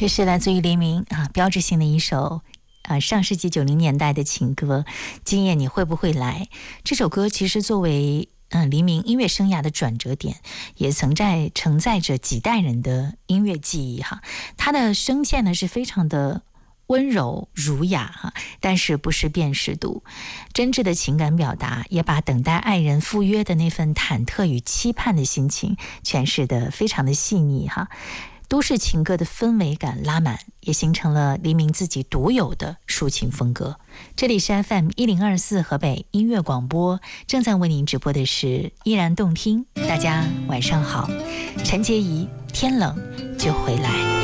这是来自于黎明标志性的一首上世纪90年代的情歌《今夜你会不会来》。这首歌其实作为黎明音乐生涯的转折点，也承载着几代人的音乐记忆他的声线呢是非常的温柔儒雅但是不失辨识度，真挚的情感表达，也把等待爱人赴约的那份忐忑与期盼的心情诠释得非常的细腻都市情歌的氛围感拉满，也形成了黎明自己独有的抒情风格。这里是 FM1024 河北音乐广播，正在为您直播的是依然动听。大家晚上好，陈洁仪，天冷就回来。